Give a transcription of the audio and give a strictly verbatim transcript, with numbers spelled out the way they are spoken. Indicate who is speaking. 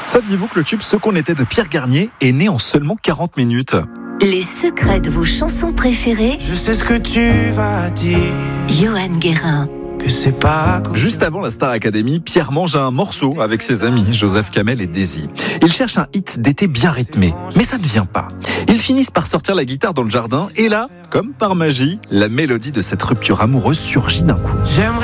Speaker 1: Saviez-vous que le tube Ce qu'on était de Pierre Garnier est né en seulement quarante minutes?
Speaker 2: Les secrets de vos chansons préférées.
Speaker 3: Je sais ce que tu vas dire.
Speaker 2: Johan Guérin.
Speaker 3: Que c'est pas
Speaker 1: Juste avant la Star Academy, Pierre mange un morceau avec ses amis, Joseph Kamel et Daisy. Il cherche un hit d'été bien rythmé, mais ça ne vient pas. Ils finissent par sortir la guitare dans le jardin, et là, comme par magie, la mélodie de cette rupture amoureuse surgit d'un coup.
Speaker 3: J'aimerais